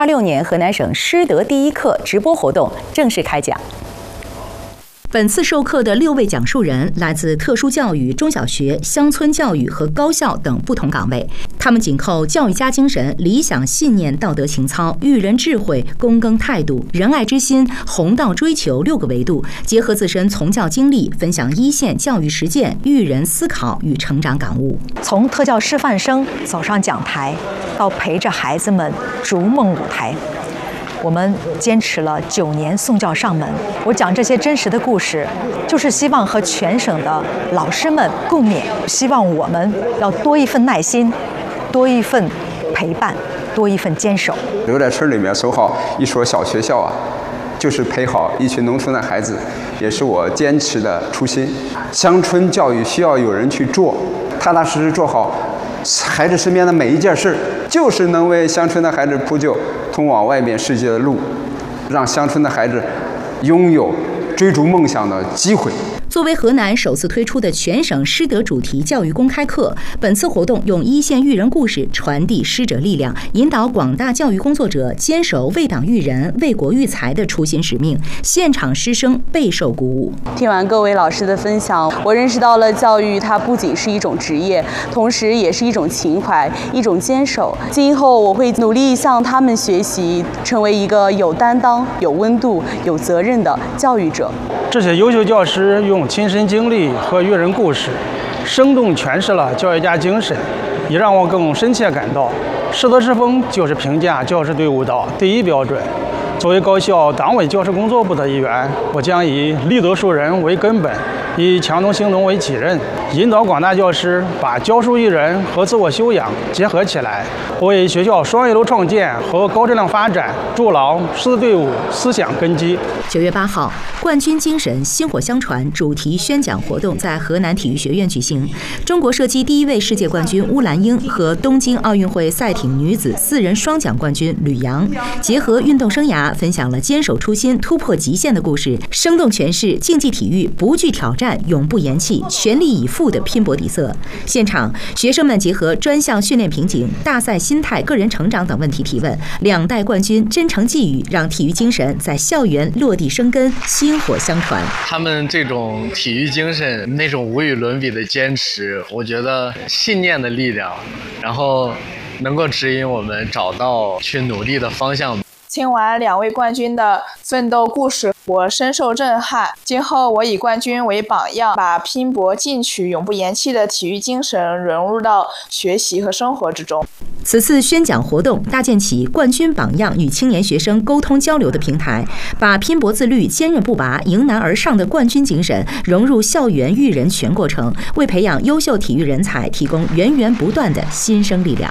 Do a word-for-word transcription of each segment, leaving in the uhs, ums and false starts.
二六年河南省师德第一课直播活动正式开讲。本次授课的六位讲述人来自特殊教育、中小学、乡村教育和高校等不同岗位，他们紧扣教育家精神、理想信念、道德情操、育人智慧、躬耕态度、仁爱之心、弘道追求六个维度，结合自身从教经历，分享一线教育实践、育人思考与成长感悟。 从特教师范生走上讲台，到陪着孩子们逐梦舞台，我们坚持了九年送教上门。我讲这些真实的故事，就是希望和全省的老师们共勉，希望我们要多一份耐心，多一份陪伴，多一份坚守。 留在村里面守好一所小学校啊，就是陪好一群农村的孩子，也是我坚持的初心。乡村教育需要有人去做，踏踏实实做好孩子身边的每一件事，就是能为乡村的孩子铺就通往外面世界的路，让乡村的孩子拥有追逐梦想的机会。 作为河南首次推出的全省师德主题教育公开课，本次活动用一线育人故事传递师者力量，引导广大教育工作者坚守为党育人、为国育才的初心使命。现场师生备受鼓舞。 听完各位老师的分享，我认识到了教育它不仅是一种职业，同时也是一种情怀、一种坚守。今后我会努力向他们学习，成为一个有担当、有温度、有责任的教育者。 这些优秀教师用亲身经历和育人故事，生动诠释了教育家精神，也让我更深切感到，师德师风就是评价教师队伍的第一标准。作为高校党委教师工作部的一员，我将以立德树人为根本，以强动行动为己任，引导广大教师把教书育人和自我修养结合起来，为学校双一流创建和高质量发展筑牢师资队伍思想根基。 九月八号，冠军精神薪火相传主题宣讲活动在河南体育学院举行。中国射击第一位世界冠军乌兰英和东京奥运会赛艇女子四人双奖冠军吕阳，结合运动生涯，分享了坚守初心、突破极限的故事，生动诠释竞技体育不惧挑战、永不言弃、全力以赴的拼搏底色。现场，学生们结合专项训练瓶颈、大赛心态、个人成长等问题提问，两代冠军真诚寄语，让体育精神在校园落地生根，薪火相传。 他们这种体育精神，那种无与伦比的坚持，我觉得信念的力量，然后能够指引我们找到去努力的方向。 听完两位冠军的奋斗故事，我深受震撼。今后我以冠军为榜样，把拼搏进取、永不言弃的体育精神融入到学习和生活之中。 此次宣讲活动搭建起冠军榜样与青年学生沟通交流的平台，把拼搏自律、坚韧不拔、迎难而上的冠军精神融入校园育人全过程，为培养优秀体育人才提供源源不断的新生力量。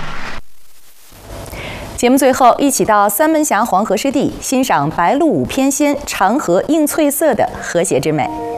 节目最后，一起到三门峡黄河湿地欣赏白鹭舞翩跹、长河映翠色的和谐之美。